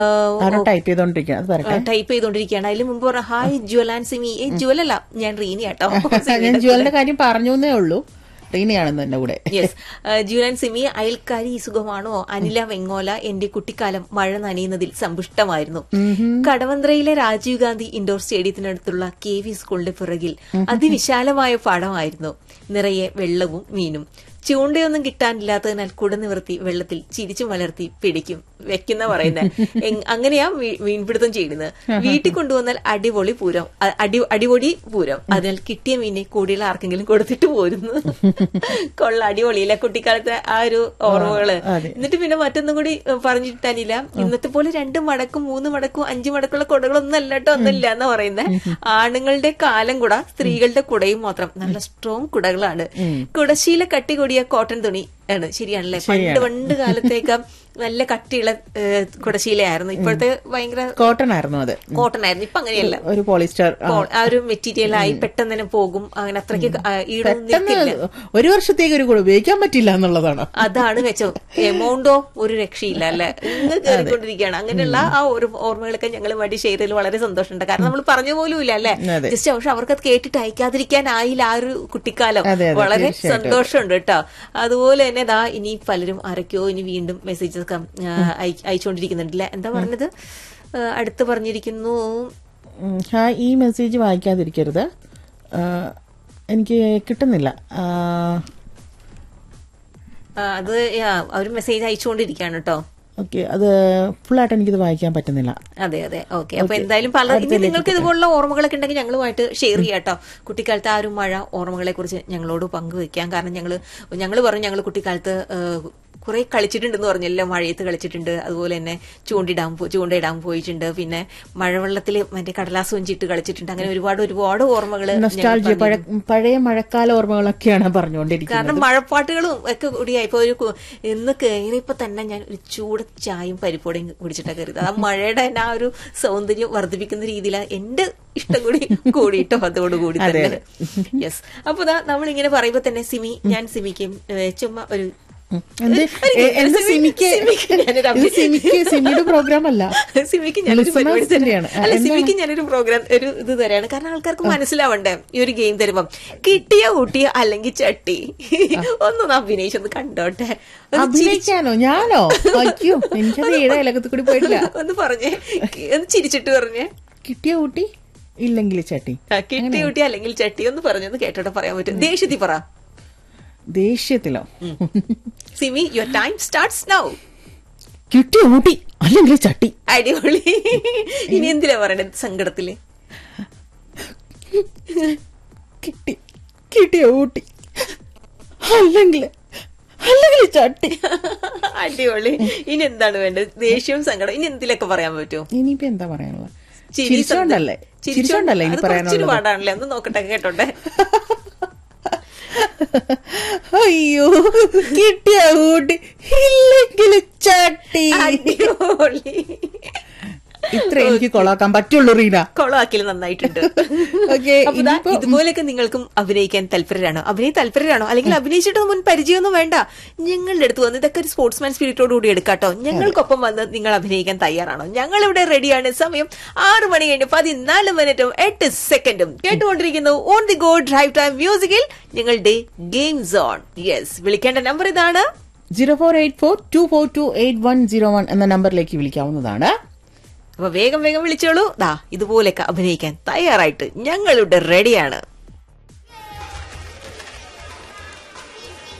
Type ചെയ്തോണ്ടിരിക്കുകയാണ്. അതിൽ മുമ്പ് പറഞ്ഞ ഹായ് ജ്വൽ ആൻഡ് സിമി. ജ്വലല്ല, ഞാൻ റീനി ആട്ടോ. ഞാൻ ജ്വലിന്റെ കാര്യം പറഞ്ഞേ ഉള്ളൂ, റീനയാണെന്ന് എന്റെ കൂടെ. Yes, jewel and Simi. അയൽക്കാരി സുഖമാണോ? അനില വെങ്ങോല. എന്റെ കുട്ടിക്കാലം മഴ നനയുന്നതിൽ സമ്പുഷ്ടമായിരുന്നു. കടവന്ത്രയിലെ രാജീവ് ഗാന്ധി ഇൻഡോർ സ്റ്റേഡിയത്തിനടുത്തുള്ള KV സ്കൂളിന്റെ പിറകിൽ അതിവിശാലമായ പാടമായിരുന്നു. നിറയെ വെള്ളവും മീനും. ചൂണ്ടയൊന്നും കിട്ടാനില്ലാത്തതിനാൽ കുട നിവർത്തി വെള്ളത്തിൽ ചിരിച്ചു വളർത്തി പിടിക്കും വെക്കുന്ന പറയുന്നത്. അങ്ങനെയാ മീൻപിടുത്തം ചെയ്യുന്നത്. വീട്ടിൽ കൊണ്ടുവന്നാൽ അടിപൊളി പൂരം, അടിപൊളി പൂരം. അതിനാൽ കിട്ടിയ മീനെ കൂടിയുള്ള ആർക്കെങ്കിലും കൊടുത്തിട്ട് പോരുന്നു. കൊള്ള അടിപൊളിയില്ല കുട്ടിക്കാലത്തെ ആ ഒരു ഓർമ്മകള്. എന്നിട്ട് പിന്നെ മറ്റൊന്നും കൂടി പറഞ്ഞിട്ടാനില്ല, ഇന്നത്തെ പോലെ 2 മടക്കും 3 മടക്കും 5 മടക്കുള്ള കുടകളൊന്നും അല്ല കേട്ടോ, ഒന്നുമില്ല എന്നാ പറയുന്നത്. ആണുങ്ങളുടെ കാലം കുട, സ്ത്രീകളുടെ കുടയും മാത്രം നല്ല സ്ട്രോങ് കുടകളാണ്. കുടശീല കട്ടി കൂടിയ കോട്ടൺ തുണി ആണ്. ശരിയാണല്ലേ? പണ്ട് കാലത്തേക്ക് നല്ല കട്ടിയുള്ള കുടശീലയായിരുന്നു. ഇപ്പോഴത്തെ ഭയങ്കര കോട്ടൺ ആയിരുന്നു. അത് കോട്ടൺ ആയിരുന്നു. ഇപ്പൊ അങ്ങനെയല്ല, ഒരു പോളിസ്റ്റർ ആ ഒരു മെറ്റീരിയൽ ആയി. പെട്ടെന്ന് തന്നെ പോകും. അങ്ങനെ അത്രയ്ക്ക് ഒരു വർഷത്തേക്ക് ഒരു കൂടെ ഉപയോഗിക്കാൻ പറ്റില്ല എന്നുള്ളതാണ്. അതാണ് മെച്ചം. എമൗണ്ടോ ഒരു രക്ഷയില്ല അല്ലെ, ഇന്ന് കയറിക്കൊണ്ടിരിക്കുകയാണ്. അങ്ങനെയുള്ള ആ ഒരു ഓർമ്മകളൊക്കെ ഞങ്ങൾ വേണ്ടി ഷെയർ ചെയ്തതിൽ വളരെ സന്തോഷമുണ്ട്. കാരണം നമ്മൾ പറഞ്ഞു പോലും ഇല്ല അല്ലെ, ജസ്റ്റ് പക്ഷെ അവർക്കത് കേട്ടിട്ട് അയക്കാതിരിക്കാനായില്ല ആ ഒരു കുട്ടിക്കാലം. വളരെ സന്തോഷമുണ്ട് കേട്ടോ. അതുപോലെ തന്നെ ദാ ഇനി പലരും ആരൊക്കെയോ ഇനി വീണ്ടും മെസ്സേജസ് ഒക്കെ അയച്ചുകൊണ്ടിരിക്കുന്നുണ്ടല്ലേ. എന്താ പറഞ്ഞത്? അടുത്ത് പറഞ്ഞിരിക്കുന്നു, ഈ മെസ്സേജ് വായിക്കാതിരിക്കരുത്, എനിക്ക് കിട്ടുന്നില്ല. അത് അവർ മെസ്സേജ് അയച്ചുകൊണ്ടിരിക്കുകയാണ് കേട്ടോ. ഓക്കെ, അത് ഫുള്ളായിട്ട് എനിക്കിത് വായിക്കാൻ പറ്റുന്നില്ല. അതെ. ഓക്കെ, അപ്പൊ എന്തായാലും നിങ്ങൾക്ക് ഇതുപോലുള്ള ഓർമ്മകളൊക്കെ ഉണ്ടെങ്കിൽ ഞങ്ങളുമായിട്ട് ഷെയർ ചെയ്യാം കേട്ടോ. കുട്ടിക്കാലത്ത് ആ ഒരു മഴ ഓർമ്മകളെ കുറിച്ച് ഞങ്ങളോട് പങ്കുവെക്കാം. കാരണം ഞങ്ങൾ പറഞ്ഞു ഞങ്ങൾ കുട്ടിക്കാലത്ത് കുറെ കളിച്ചിട്ടുണ്ടെന്ന് പറഞ്ഞല്ലോ. മഴയത്ത് കളിച്ചിട്ടുണ്ട്, അതുപോലെ തന്നെ ചൂണ്ടയിടാൻ പോയിട്ടുണ്ട്, പിന്നെ മഴവെള്ളത്തിൽ മറ്റേ കടലാസ് വഞ്ചിട്ട് കളിച്ചിട്ടുണ്ട്. അങ്ങനെ ഒരുപാട് ഓർമ്മകൾ, പഴയ മഴക്കാല ഓർമ്മകളൊക്കെയാണ് പറഞ്ഞുകൊണ്ടിരിക്കുന്നത്. കാരണം മഴപ്പാട്ടുകളും ഒക്കെ കൂടിയായി. ഇപ്പൊ ഇന്ന് കയറിയപ്പോ തന്നെ ഞാൻ ഒരു ചൂട് ചായയും പരിപ്പോടയും കുടിച്ചിട്ടാണ് കയറിയത്. ആ മഴയുടെ തന്നെ ആ ഒരു സൗന്ദര്യം വർദ്ധിപ്പിക്കുന്ന രീതിയിലാണ് എന്റെ ഇഷ്ടം കൂടിയിട്ടോ അതോടുകൂടി തന്നെ. യെസ്, അപ്പൊ നമ്മളിങ്ങനെ പറയുമ്പോ തന്നെ ഞാൻ സിമിക്കും ചുമ്മാ ഒരു സിമിയുടെ പ്രോഗ്രാം അല്ല, സിമിക്ക് ഞാനൊരു പ്രോഗ്രാം ഒരു ഇത് തരാണ്. കാരണം ആൾക്കാർക്ക് മനസ്സിലാവണ്ടേ ഈ ഒരു ഗെയിം തരുമ്പം. കിട്ടിയ ഊട്ടിയ അല്ലെങ്കിൽ ചട്ടി ഒന്നും അഭിനയിച്ചൊന്ന് കണ്ടോട്ടെ. അഭിനയിക്കാനോ? ഞാനോ? അയ്യോ, എനിക്കത് ഏഴകത്ത് കൂടി പോയിട്ടില്ല. ഒന്ന് പറഞ്ഞേ, ഒന്ന് ചിരിച്ചിട്ട് പറഞ്ഞേ. കിട്ടിയ ഊട്ടി ഇല്ലെങ്കിൽ ചട്ടി, കിട്ടിയ ഊട്ടി അല്ലെങ്കിൽ ചട്ടി ഒന്ന് പറഞ്ഞൊന്ന് കേട്ടോട്ടെ പറയാൻ പറ്റും. ദേഷ്യത്തിൽ പറ. ദേഷ്യത്തിലോ? Simi, your time starts now. കിട്ടിയ ഊട്ടി അല്ലെങ്കിൽ ചട്ടി. അടിപൊളി. ഇനി എന്തിനാ പറയണത് സങ്കടത്തില്? കിട്ടിയ ഊട്ടി അല്ലെങ്കിൽ ചട്ടി. അടിപൊളി. ഇനി എന്താണ് വേണ്ടത്? ദേഷ്യവും സങ്കടം. ഇനി എന്തിലൊക്കെ പറയാൻ പറ്റുമോ? ഇനിയിപ്പോ എന്താ പറയാനുള്ളത്? ചിരിച്ചോണ്ടല്ലേ ഇനി പറയാനുള്ളത്? പാടാണല്ലേ, ഒന്ന് നോക്കട്ടെ കേട്ടോട്ടെ. അയ്യോ, കിട്ടിയ ഊട്ടി ഇല്ലെങ്കിൽ ചട്ടി. അടിപൊളി. ഇത്ര എനിക്ക് കൊളാക്കാൻ പറ്റുള്ളൂ റീന. കൊളാക്കിൽ നന്നായിട്ടുണ്ട്. ഇതുപോലെയൊക്കെ നിങ്ങൾക്കും അഭിനയിക്കാൻ താല്പര്യമാണോ? അല്ലെങ്കിൽ അഭിനയിച്ചിട്ട് മുൻ പരിചയമൊന്നും വേണ്ട, ഞങ്ങളുടെ അടുത്ത് വന്ന് ഇതൊക്കെ ഒരു സ്പോർട്സ്മാൻ സ്പിരിറ്റോട് കൂടി എടുക്കാട്ടോ. ഞങ്ങൾക്കൊപ്പം വന്ന് നിങ്ങൾ അഭിനയിക്കാൻ തയ്യാറാണോ? ഞങ്ങളിവിടെ റെഡിയാണ്. സമയം 6 മണി കഴിഞ്ഞ് 14 മിനിറ്റും 8 സെക്കൻഡും. കേട്ടുകൊണ്ടിരിക്കുന്നു on the go drive time മ്യൂസിക്കിൽ നിങ്ങളുടെ ഗെയിം സോൺ. യെസ്, വിളിക്കേണ്ട നമ്പർ ഇതാണ് 0484242801 എന്ന നമ്പറിലേക്ക് വിളിക്കാവുന്നതാണ്. അപ്പൊ വേഗം വിളിച്ചോളൂ. ഇതുപോലെയൊക്കെ അഭിനയിക്കാൻ തയ്യാറായിട്ട് ഞങ്ങളിവിടെ റെഡിയാണ്.